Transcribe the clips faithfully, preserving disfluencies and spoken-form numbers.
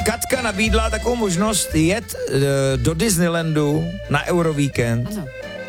Katka nabídla takovou možnost jet uh, do Disneylandu na Eurovíkend. Ano.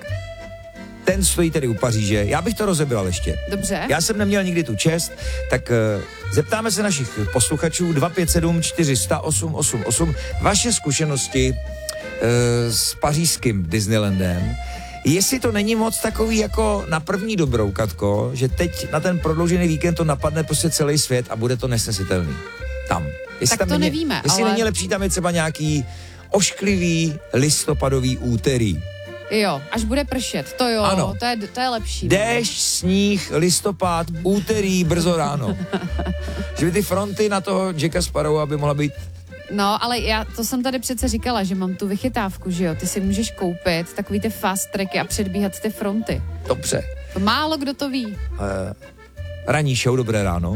Ten stojí tedy u Paříže. Já bych to rozebral ještě. Dobře. Já jsem neměl nikdy tu čest, tak uh, zeptáme se našich posluchačů dva pět sedm čtyři sta osm osm osm vaše zkušenosti uh, s pařížským Disneylandem. Jestli to není moc takový jako na první dobrou, Katko, že teď na ten prodloužený víkend to napadne prostě celý svět a bude to nesnesitelný. Tam. Jestli Tak tam to není, nevíme, Jestli ale... není lepší, tam je třeba nějaký ošklivý listopadový úterý. Jo, až bude pršet, to jo, Ano. to je, to je lepší. Déšť, sníh, listopad, úterý, brzo ráno. Že by ty fronty na toho Jacka Sparrowa by mohla být... No, ale já, to jsem tady přece říkala, že mám tu vychytávku, že jo, ty si můžeš koupit takový ty fast tracky a předbíhat ty fronty. Dobře. To málo kdo to ví. Uh, ranní show, dobré ráno.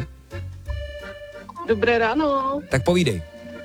Dobré ráno, Tak povídej.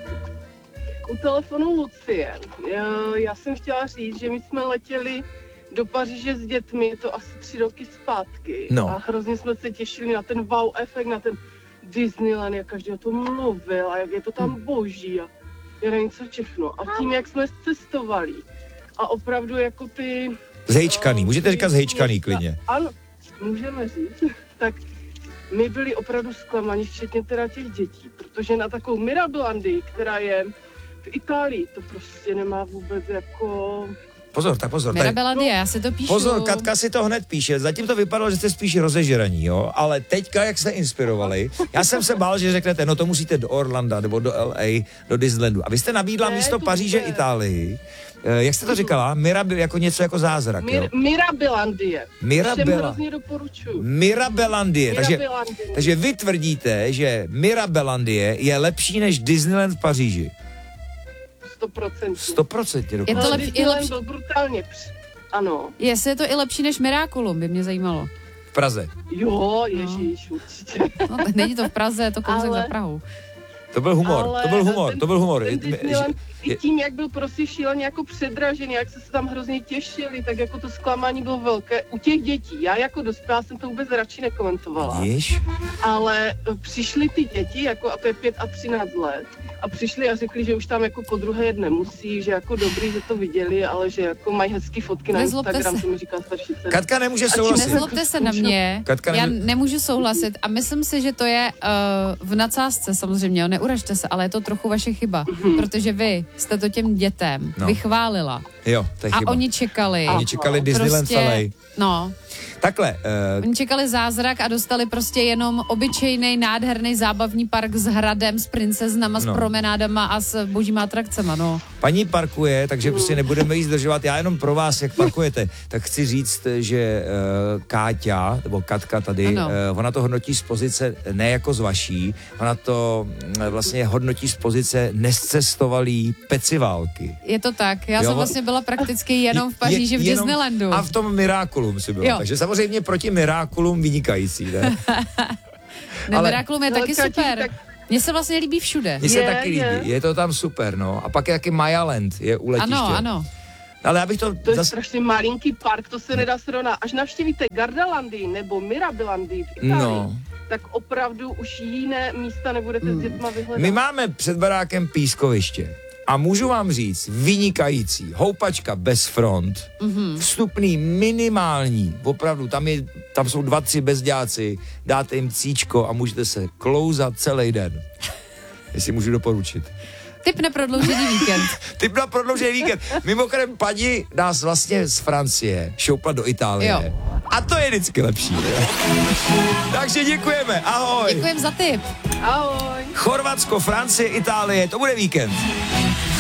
u telefonu Lucie. Já, já jsem chtěla říct, že my jsme letěli do Paříže s dětmi, je to asi tři roky zpátky. No. A hrozně jsme se těšili na ten wow efekt, na ten Disneyland, jak každý o tom mluvil a jak je to tam boží a já nevím co všechno. A tím, jak jsme cestovali a opravdu jako ty... Zhejčkaný, uh, můžete říkat ty zhejčkaný města- klidně. Ano, můžeme říct. Tak my byli opravdu zklamaní, včetně teda těch dětí, protože na takovou Mirabilandii, která je v Itálii, to prostě nemá vůbec jako... Pozor, tak pozor. Tady, Mirabelandia, já si to píšu. pozor, Katka si to hned píše. Zatím to vypadalo, že jste spíš rozežraní, jo? Ale teďka, jak jste inspirovali, já jsem se bál, že řeknete, no to musíte do Orlanda nebo do L A, do Disneylandu. A vy jste nabídla Ne, místo to Paříže ne. Itálii. Eh, jak jste to říkala? Mirabil, jako něco jako zázrak, jo? Mir- Mirabilandie. Všem Mirabela. hrozně doporučuju. Mirabelandie. Takže, Mirabilandie. takže vy tvrdíte, že Mirabelandie je lepší než Disneyland v Paříži. sto procent. sto procent Je to dokonce. lep- i Disneyland lepší- byl brutálně při... Ano. Jestli je to i lepší než Miraculum, by mě zajímalo. V Praze. Jo, ježíš, určitě. No, tak není to v Praze, je to kousek Ale- za Prahou. To byl humor, Ale to byl humor, ten, to byl humor. Ten Je- Disneyland, je- i tím, jak byl prostě šíleně jako předražený, jak se se tam hrozně těšili, tak jako to zklamání bylo velké. U těch dětí, já jako dospělá jsem to vůbec radši nekomentovala. Víš? Ale přišly ty děti, jako, a to je pět a třináct let, a přišli a řekli, že už tam jako po druhé jet nemusí, že jako dobrý, že to viděli, ale že jako mají hezký fotky na Nezlobte Instagram, se. to mi říká starší dcera. Katka nemůže A tím souhlasit. Nezlobte se na mě, Katka já nemů- nemůžu souhlasit a myslím si, že to je uh, v nadsázce samozřejmě, jo, neuražte se, ale je to trochu vaše chyba, protože vy jste to těm dětem No. no. vychválila Jo, to je a chyba. oni čekali. Oni čekali Disneyland prostě, v L A. No, Takhle, uh, oni čekali zázrak a dostali prostě jenom obyčejný, nádherný zábavní park s hradem, s princeznama, No. s promenádama a s božíma atrakcema, no. paní parkuje, takže prostě nebudeme jí zdržovat. Já jenom pro vás, jak parkujete, tak chci říct, že uh, Káťa, nebo Katka tady, Ano. uh, ona to hodnotí z pozice ne jako z vaší, ona to uh, vlastně hodnotí z pozice nescestovalý peciválky. Je to tak, já Jo, jsem vlastně byla prakticky jenom v Paříži Je- v jenom- Disneylandu. A v tom Miraculum si byla, Jo. takže samozřejmě proti Miraculum vynikající, ne? Ne, ale- Miraculum je Ale taky Kati, super. tak- Mně se vlastně líbí všude. Mně se Je, taky líbí, je. je to tam super, no. A pak je taky Mayaland, je u letiště. Ano, ano. Ale já bych to, To je zas... strašně malinký park, to se nedá srovnat. Až navštívíte Gardalandii nebo Mirabilandii v Itálii, No. tak opravdu už jiné místa nebudete s dětma vyhledat. My máme před barákem pískoviště. A můžu vám říct, vynikající, houpačka bez front, mm-hmm. vstupný minimální, opravdu, tam, je, tam jsou dva, tři bezďáci, dáte jim cíčko a můžete se klouzat celý den. Jestli můžu doporučit. Tip na prodloužený víkend. Typ na prodloužený víkend. Mimochodem, paní nás vlastně z Francie šoupla do Itálie. Jo. A to je vždycky lepší. Takže děkujeme, ahoj. Děkujem za tip. Ahoj. Chorvatsko, Francie, Itálie, to bude víkend.